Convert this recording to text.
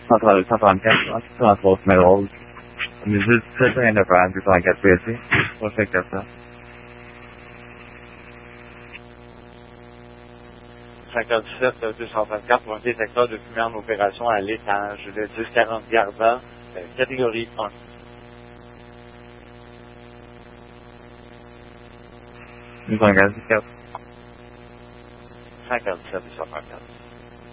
134, sur la fausse mais rose. On est juste très très indépendant, puis 104 PC. Pas fait que ça. 57 234 pour un détecteur de fumée en opération à l'étage de 1040 Garda, catégorie 1. 254. 57 234.